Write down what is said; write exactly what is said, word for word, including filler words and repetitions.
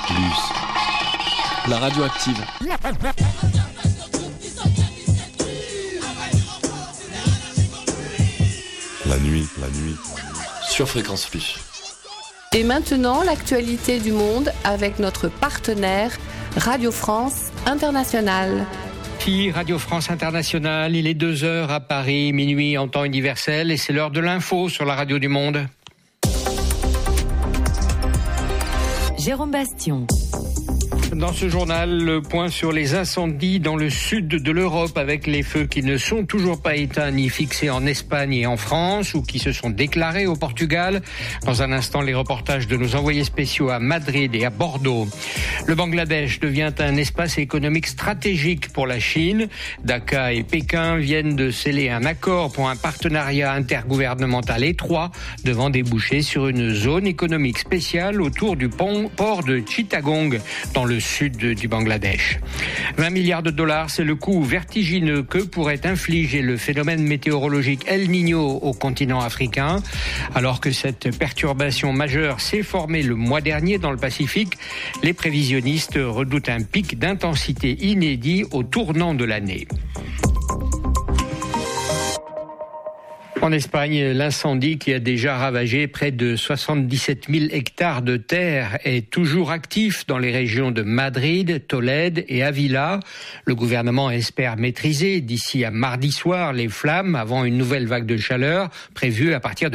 Plus. La radio active. La nuit, la nuit. Sur Fréquence Plus. Et maintenant, l'actualité du monde avec notre partenaire Radio France Internationale. Puis Radio France Internationale, il est deux heures à Paris, minuit en temps universel, et c'est l'heure de l'info sur la radio du monde. Jérôme Bastion. Dans ce journal, le point sur les incendies dans le sud de l'Europe avec les feux qui ne sont toujours pas éteints ni fixés en Espagne et en France ou qui se sont déclarés au Portugal. Dans un instant, les reportages de nos envoyés spéciaux à Madrid et à Bordeaux. Le Bangladesh devient un espace économique stratégique pour la Chine. Dhaka et Pékin viennent de sceller un accord pour un partenariat intergouvernemental étroit devant déboucher sur une zone économique spéciale autour du port de Chittagong dans le sud du Bangladesh. vingt milliards de dollars, c'est le coût vertigineux que pourrait infliger le phénomène météorologique El Niño au continent africain. Alors que cette perturbation majeure s'est formée le mois dernier dans le Pacifique, les prévisionnistes redoutent un pic d'intensité inédit au tournant de l'année. En Espagne, l'incendie qui a déjà ravagé près de soixante-dix-sept mille hectares de terre est toujours actif dans les régions de Madrid, Tolède et Ávila. Le gouvernement espère maîtriser d'ici à mardi soir les flammes avant une nouvelle vague de chaleur prévue à partir de